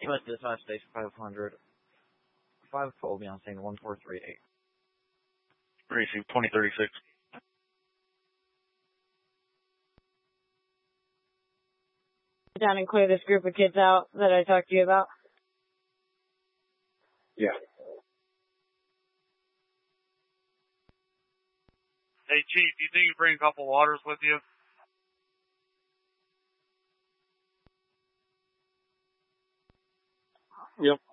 U.S. Dispatch Station 500. 512 beyond scene 1438. Racing 2036. Down and clear this group of kids out that I talked to you about. Yeah. Hey, Chief, do you think you bring a couple waters with you? Yep.